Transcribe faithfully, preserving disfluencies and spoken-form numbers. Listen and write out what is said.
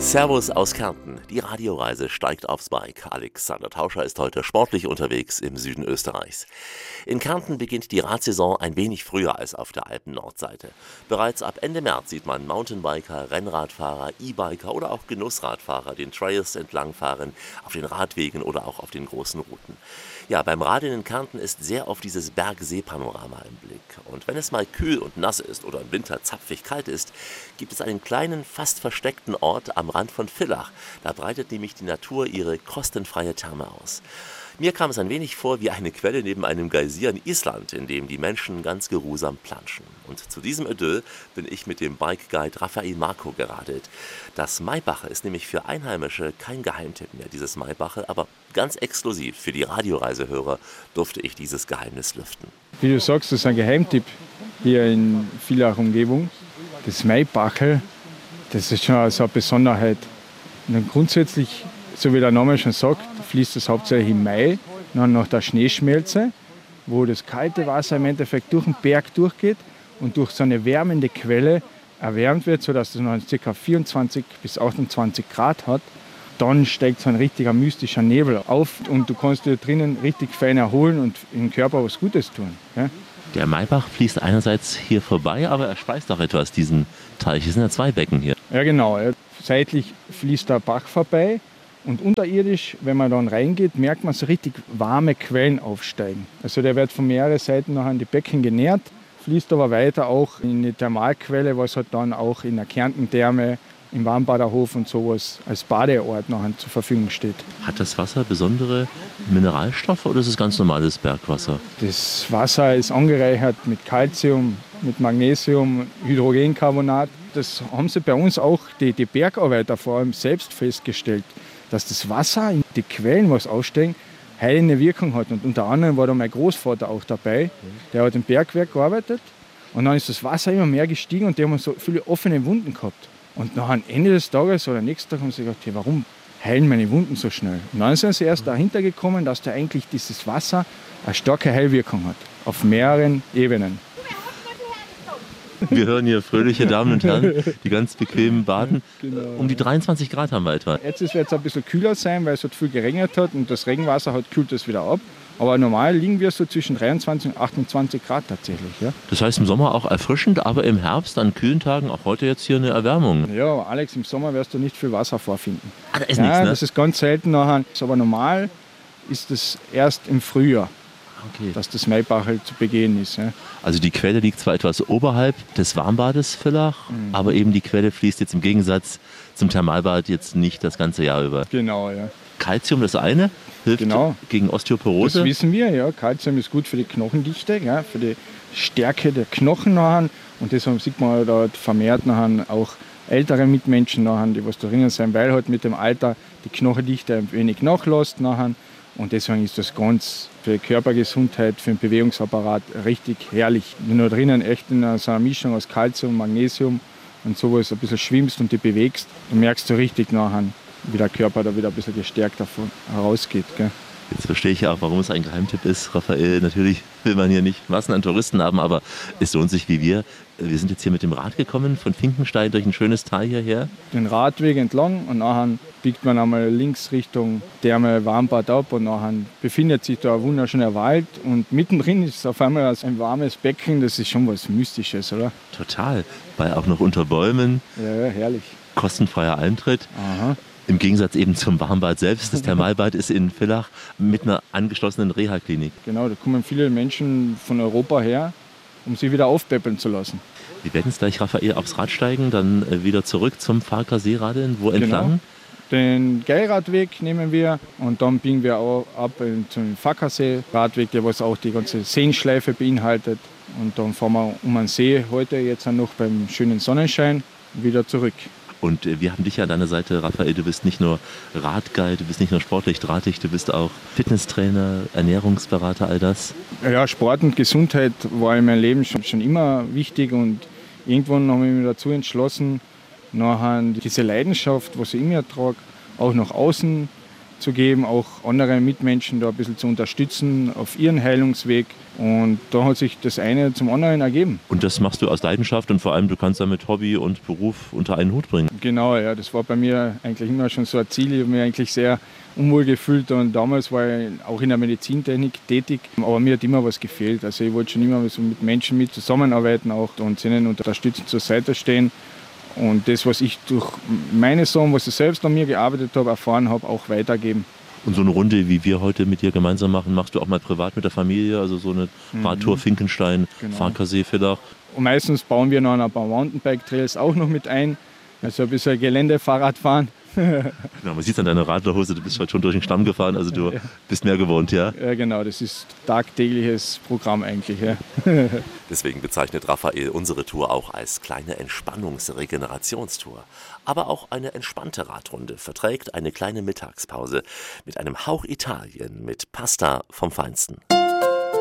Servus aus Kärnten. Die Radioreise steigt aufs Bike. Alexander Tauscher ist heute sportlich unterwegs im Süden Österreichs. In Kärnten beginnt die Radsaison ein wenig früher als auf der Alpen-Nordseite. Bereits ab Ende März sieht man Mountainbiker, Rennradfahrer, E-Biker oder auch Genussradfahrer den Trails entlangfahren, auf den Radwegen oder auch auf den großen Routen. Ja, beim Radeln in Kärnten ist sehr oft dieses Bergsee-Panorama im Blick. Und wenn es mal kühl und nass ist oder im Winter zapfig kalt ist, gibt es einen kleinen, fast versteckten Ort am Rand von Villach. Da breitet nämlich die Natur ihre kostenfreie Therme aus. Mir kam es ein wenig vor wie eine Quelle neben einem Geysir in Island, in dem die Menschen ganz geruhsam planschen. Und zu diesem Idyll bin ich mit dem Bike-Guide Raphael Marko geradelt. Das Maibache ist nämlich für Einheimische kein Geheimtipp mehr, dieses Maibache, aber ganz exklusiv für die Radioreisehörer durfte ich dieses Geheimnis lüften. Wie du sagst, das ist ein Geheimtipp hier in Villach-Umgebung. Das Maibache, das ist schon so eine Besonderheit. Und dann grundsätzlich, so wie der Name schon sagt, fließt es hauptsächlich im Mai, dann nach der Schneeschmelze, wo das kalte Wasser im Endeffekt durch den Berg durchgeht und durch so eine wärmende Quelle erwärmt wird, sodass es noch ca. vierundzwanzig bis achtundzwanzig Grad hat. Dann steigt so ein richtiger mystischer Nebel auf und du kannst dir drinnen richtig fein erholen und im Körper was Gutes tun. Ja? Der Maibach fließt einerseits hier vorbei, aber er speist auch etwas diesen Teich. Es sind ja zwei Becken hier. Ja genau, seitlich fließt der Bach vorbei. Und unterirdisch, wenn man dann reingeht, merkt man so richtig warme Quellen aufsteigen. Also der wird von mehreren Seiten noch an die Becken genährt, fließt aber weiter auch in die Thermalquelle, was halt dann auch in der Kärntentherme, im Warmbaderhof und sowas als Badeort noch zur Verfügung steht. Hat das Wasser besondere Mineralstoffe oder ist es ganz normales Bergwasser? Das Wasser ist angereichert mit Calcium, mit Magnesium, Hydrogencarbonat. Das haben sie bei uns auch, die, die Bergarbeiter vor allem, selbst festgestellt, dass das Wasser in die Quellen, was aussteigen, heilende Wirkung hat. Und unter anderem war da mein Großvater auch dabei, der hat im Bergwerk gearbeitet. Und dann ist das Wasser immer mehr gestiegen und die haben so viele offene Wunden gehabt. Und nach am Ende des Tages oder nächsten Tag haben sie gedacht, hey, warum heilen meine Wunden so schnell? Und dann sind sie erst dahinter gekommen, dass da eigentlich dieses Wasser eine starke Heilwirkung hat, auf mehreren Ebenen. Wir hören hier fröhliche Damen und Herren, die ganz bequem baden. Genau. Um die dreiundzwanzig Grad haben wir etwa. Jetzt wird es ein bisschen kühler sein, weil es halt viel geregnet hat und das Regenwasser hat, kühlt das wieder ab. Aber normal liegen wir so zwischen dreiundzwanzig und achtundzwanzig Grad tatsächlich. Ja. Das heißt im Sommer auch erfrischend, aber im Herbst an kühlen Tagen auch heute jetzt hier eine Erwärmung. Ja, Alex, im Sommer wirst du nicht viel Wasser vorfinden. Ah, da ist ja, nichts, ne? Das ist ganz selten nachher. Aber normal ist es erst im Frühjahr. Okay. Dass das Maibachel zu begehen ist. Ja. Also die Quelle liegt zwar etwas oberhalb des Warmbades Villach, mhm. aber eben die Quelle fließt jetzt im Gegensatz zum Thermalbad jetzt nicht das ganze Jahr über. Genau, ja. Calcium, das eine, hilft genau. gegen Osteoporose. Das wissen wir, ja. Calcium ist gut für die Knochendichte, ja, für die Stärke der Knochen nachher. Und deshalb sieht man dort vermehrt nachher auch ältere Mitmenschen nachher, die was da drinnen sind, weil halt mit dem Alter die Knochendichte ein wenig nachlässt nachher. Und deswegen ist das ganz für die Körpergesundheit, für den Bewegungsapparat richtig herrlich. Wenn du drinnen echt in so einer Mischung aus Calcium, Magnesium und sowas ein bisschen schwimmst und dich bewegst, dann merkst du richtig nachher, wie der Körper da wieder ein bisschen gestärkt davon herausgeht. Gell? Jetzt verstehe ich ja auch, warum es ein Geheimtipp ist, Raphael. Natürlich will man hier nicht Massen an Touristen haben, aber es lohnt sich wie wir. Wir sind jetzt hier mit dem Rad gekommen, von Finkenstein durch ein schönes Tal hierher. Den Radweg entlang und nachher biegt man einmal links Richtung Therme Warmbad ab und nachher befindet sich da ein wunderschöner Wald und mittendrin ist auf einmal ein warmes Becken, das ist schon was Mystisches, oder? Total, weil auch noch unter Bäumen. Ja, ja, herrlich. Kostenfreier Eintritt. Aha. Im Gegensatz eben zum Warmbad selbst. Das Thermalbad ist in Villach mit einer angeschlossenen Reha-Klinik. Genau, da kommen viele Menschen von Europa her, um sich wieder aufpäppeln zu lassen. Wir werden jetzt gleich, Raphael, aufs Rad steigen, dann wieder zurück zum Farker See radeln. Wo entlang? Genau. Den Geilradweg nehmen wir und dann biegen wir auch ab zum Fackersee Radweg, der was auch die ganze Seenschleife beinhaltet. Und dann fahren wir um den See heute jetzt noch beim schönen Sonnenschein wieder zurück. Und wir haben dich ja an deiner Seite, Raphael, du bist nicht nur Radguide, du bist nicht nur sportlich drahtig, du bist auch Fitnesstrainer, Ernährungsberater, all das. Ja, Sport und Gesundheit war in meinem Leben schon, schon immer wichtig und irgendwann habe ich mich dazu entschlossen, nachher diese Leidenschaft, was ich in mir trage, auch nach außen zu geben, auch andere Mitmenschen da ein bisschen zu unterstützen auf ihren Heilungsweg. Und da hat sich das eine zum anderen ergeben. Und das machst du aus Leidenschaft und vor allem, du kannst damit Hobby und Beruf unter einen Hut bringen. Genau, ja, das war bei mir eigentlich immer schon so ein Ziel. Ich habe mich eigentlich sehr unwohl gefühlt und damals war ich auch in der Medizintechnik tätig, aber mir hat immer was gefehlt. Also ich wollte schon immer so mit Menschen mit zusammenarbeiten auch und ihnen unterstützend zur Seite stehen. Und das, was ich durch meine Sachen, was ich selbst an mir gearbeitet habe, erfahren habe, auch weitergeben. Und so eine Runde, wie wir heute mit dir gemeinsam machen, machst du auch mal privat mit der Familie? Also so eine mhm. Radtour Finkenstein, genau. Farkasee, Villach? Und meistens bauen wir noch ein paar Mountainbike-Trails auch noch mit ein. Also ein bisschen Geländefahrrad fahren. Genau, man sieht an deiner Radlerhose, du bist heute schon durch den Stamm gefahren, also du bist mehr gewohnt, ja? Ja, genau, das ist tagtägliches Programm eigentlich. Ja. Deswegen bezeichnet Raphael unsere Tour auch als kleine Entspannungs-Regenerationstour. Aber auch eine entspannte Radrunde verträgt eine kleine Mittagspause mit einem Hauch Italien mit Pasta vom Feinsten.